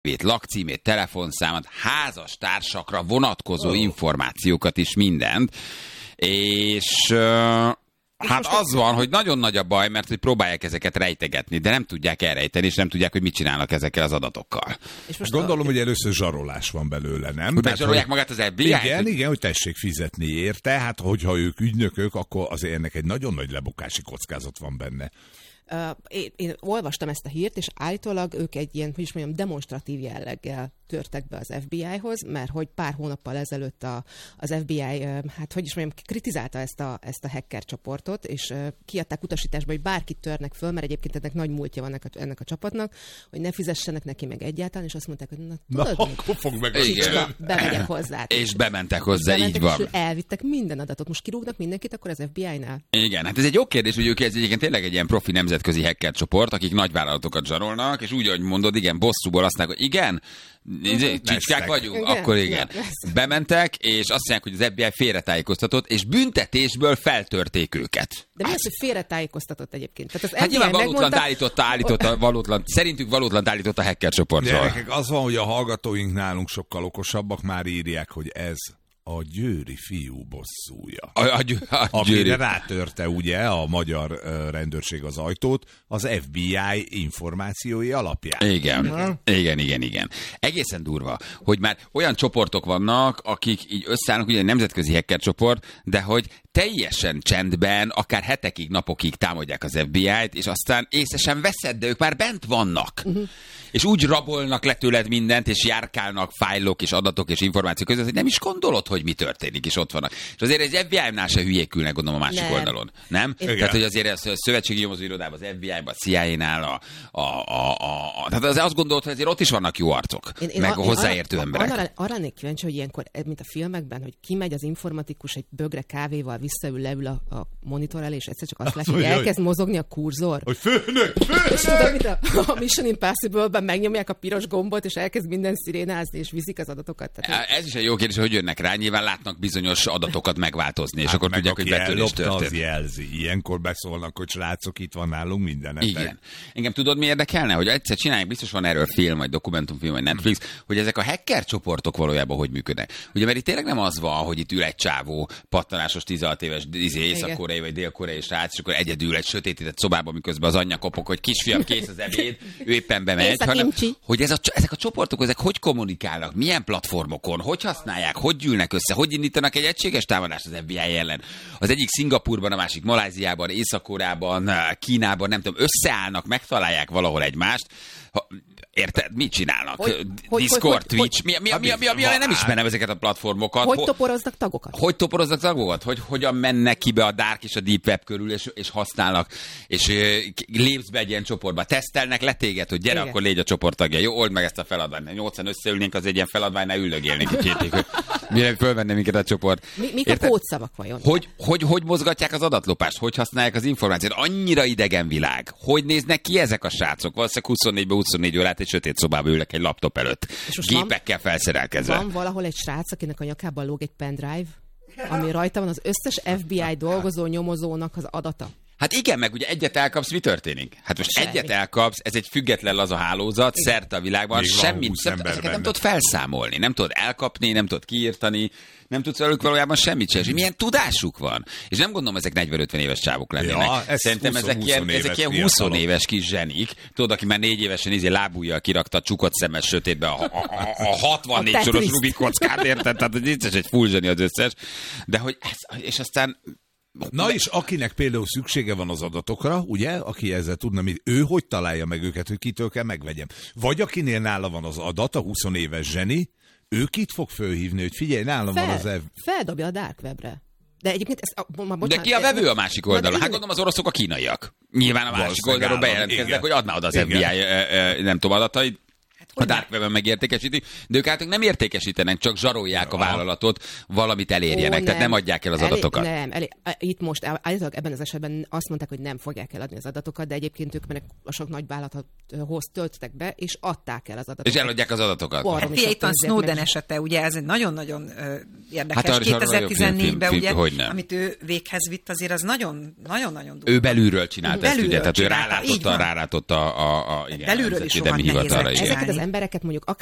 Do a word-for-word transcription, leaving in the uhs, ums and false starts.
lakcímét, telefonszámot, házastársakra vonatkozó oh. információkat is, mindent. És... Uh, Hát az van, hogy nagyon nagy a baj, mert hogy próbálják ezeket rejtegetni, de nem tudják elrejteni, és nem tudják, hogy mit csinálnak ezekkel az adatokkal. És most gondolom, a... hogy először zsarolás van belőle, nem? Hogy megzsarolják magát az ef bé i-t? Igen, igen, hogy tessék fizetni érte, hát hogyha ők ügynökök, akkor azért ennek egy nagyon nagy lebukási kockázat van benne. Uh, én, én olvastam ezt a hírt, és állítólag ők egy ilyen, hogy is mondjam, demonstratív jelleggel törtek be az ef bé i-hoz, mert hogy pár hónappal ezelőtt a, az ef bé i, uh, hát hogy is mondjam, kritizálta ezt a, ezt a hacker csoportot, és uh, kiadták utasításba, hogy bárkit törnek föl, mert egyébként ennek nagy múltja van ennek a, ennek a csapatnak, hogy ne fizessenek neki meg egyáltalán, és azt mondták, hogy na, tudod, na akkor fog meg Csicska, bemegyek hozzá. És bementek hozzá, bementek, így van. És elvittek minden adatot. Most kirúgnak mindenkit akkor az ef bé i-nál? Igen, hát ez egy jó kérdés, hogy ők ez egyébként tényleg egy ilyen profi nemzetközi hacker csoport, akik nagyvállalatokat zsarolnak, és úgy, ahogy mondod, igen, bosszúból azt mondják, hogy igen, csicskák vagyunk, igen, akkor igen. igen. Bementek, és azt mondják, hogy az ef bé i félretájékoztatott, és büntetésből feltörték őket. De mi az, hogy félretájékoztatott egyébként? Tehát az hát nyilván valótlan megmondta... állította, állította, valótlan, szerintük valótlan állította a hacker csoportról. Gyerekek, az van, hogy a hallgatóink nálunk sokkal okosabbak, már írják, hogy ez a győri fiú bosszúja. A, a, a, a Amire rátörte ugye a magyar uh, rendőrség az ajtót az ef bé i információi alapján. Igen, hmm. igen, igen, igen. Egészen durva, hogy már olyan csoportok vannak, akik így összeállnak, ugye egy nemzetközi hacker csoport, de hogy teljesen csendben, akár hetekig, napokig támadják az ef bé i-t, és aztán észre sem veszed, de ők már bent vannak. Uh-huh. És úgy rabolnak le tőled mindent, és járkálnak fájlok, és adatok, és információk között, hogy nem is gondolod, hogy mi történik, és ott vannak. És azért egy ef bé i-nál se hülyékülnek, gondolom, a másik nem. oldalon. Nem? Igen. Tehát, hogy azért a szövetségi nyomozóirodában, az ef bé i-ban, a cé i á-nál, a, a, a, a, a, tehát azért azt gondolod, hogy azért ott is vannak jó arcok, én, én meg a, hozzáértő arra, emberek. Arra, arra lennék kíváncsi, hogy ilyenkor, mint a filmekben, hogy kimegy az informatikus egy bögre kávéval, visszaül, leül a, a monitor elé, és egyszer csak azt látja, hogy elkezd mozogni a kurzor. Hogy főnök, főnök! És tudod, mint a, a Mission Impossible-ben megnyomják a piros gombot, és elkezd minden szirénázni, és viszik az adatokat. Tehát, ez is egy jó kérdés, hogy jönnek rá, nyilván látnak bizonyos adatokat megváltozni, és hát akkor tudják, hogy betörés történt. Az jelzi. Ilyenkor beszólnak, hogy srácok, itt van nálunk mindenetek. Igen. Engem tudod, mi érdekelne? Hogy egyszer csinálják, biztos van erről film, vagy dokumentumfilm, vagy Netflix, hmm. hogy ezek a hacker csoportok valójában hogy működnek. Ugye, mert itt tényleg nem az van, hogy itt ül egy csávó, pattanásos tizenhat éves észak-koreai vagy dél-koreai srác, és akkor egyedül egy sötétített szobában, miközben az anyja kopog, hogy kisfiam, kész az ebéd, ő éppen bemegy, hanem, hogy ez a, ezek a csoportok, ezek hogy kommunikálnak, milyen platformokon, hogy használják, hogy gyűlnek össze, hogy indítanak egy egységes támadást az ef bé i ellen. Az egyik Szingapurban, a másik Maláziában, Észak-Koreában, Kínában, nem tudom, összeállnak, megtalálják valahol egymást. Ha, érted? Mit csinálnak? Hogy, Discord, hogy, Twitch, mi, mi, mi, mi, mi, mi, mi, nem ismerem ezeket a platformokat. Hogy toporoznak tagokat? Hogy toporoznak tagokat? Hogy hogyan mennek ki be a dark és a deep web körül, és, és használnak, és uh, lépsz be egy ilyen csoportba. Tesztelnek le téged, hogy gyere, igen. akkor légy a csoporttagja. Jó, old meg ezt a feladványt. Nyolcan összeülnénk, az egy ilyen feladványnál üldögélnénk egy hétig, hogy mire fölvenne minket a csoport. Mi, mik érted? A kódszavak vajon? Hogy, hogy, hogy mozgatják az adatlopást? Hogy használják az információt? Annyira idegen világ. Hogy néznek ki ezek a srácok? Valószínűleg huszonnégyben huszonnégy órát egy sötét szobába ülnek egy laptop előtt. Gépekkel van, felszerelkezve. Van valahol egy srác, akinek a nyakában lóg egy pendrive, ami rajta van az összes ef bé i dolgozó nyomozónak az adata. Hát igen, meg ugye egyet elkapsz, mi történik? Hát most semmi. Egyet elkapsz, ez egy független az a hálózat, igen. szerte a világban, semmit, ezeket nem tudod felszámolni, nem tudod elkapni, nem tudod kiírtani, nem tudsz velük valójában semmit sem. Milyen tudásuk van? És nem gondolom, ezek negyven-ötven éves csávok lennének. Ja, szerintem húsz, ezek, ilyen, ezek ilyen húsz éves kis zsenik. Tudod, aki már négy évesen izé lábújjal kirakta a csukott szemes sötétbe a, a, a, a hatvannégy a soros Rubik kockát, érted? Tehát hogy nincs egy full zseni az összes. De hogy ez, és aztán na és akinek például szüksége van az adatokra, ugye, aki ezzel tudna, ő hogy találja meg őket, hogy kitől kell megvegyem. Vagy akinél nála van az adat, a húsz éves zseni, ő kit fog fölhívni, hogy figyelj, nálam Fel, van az ev... Feldobja a dark webre. De egyébként ezt... A, ma, bocsánat, de ki a vevő a másik oldalon? Hát gondolom az oroszok a kínaiak. Nyilván a másik oldalról bejelentkeznek, hogy adná oda az igen. ef bé i nem tudom adatait. A dark webben megértékesítik, de ők általában nem értékesítenek, csak zsarolják ja. a vállalatot, valamit elérjenek, Ó, tehát nem adják el az elé, adatokat. Nem, elé, itt most állítólag ebben az esetben azt mondták, hogy nem fogják eladni az adatokat, de egyébként ők meg a sok nagy vállalathoz töltöttek be, és adták el az adatokat. És eladják az adatokat. Fia, itt van Snowden meg... esete, ugye ez egy nagyon-nagyon uh, érdekes. Hát kétezer-tizennégyben, ugye, amit ő véghez vitt, azért az nagyon-nagyon durva. Ő belülről csinált ezt, ugye, tehát ő rálátotta, rálátotta a, a, a igen, belülről is rohadt nehéz. embereket mondjuk